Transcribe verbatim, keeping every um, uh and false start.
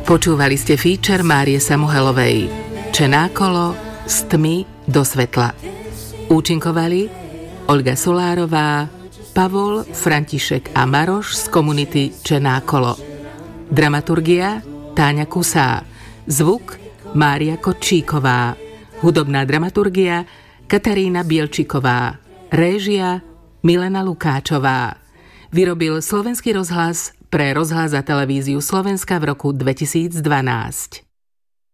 Počúvali ste feature Márie Samuhelovej Čenákolo z tmy do svetla. Účinkovali Olga Solárová, Pavol, František a Maroš z komunity Čenákolo. Dramaturgia Táňa Kusá. Zvuk Mária Kočíková. Hudobná dramaturgia Katarína Bielčiková. Réžia Milena Lukáčová. Vyrobil Slovenský rozhlas pre rozhlas a televíziu Slovenska v roku dvetisícdvanásť.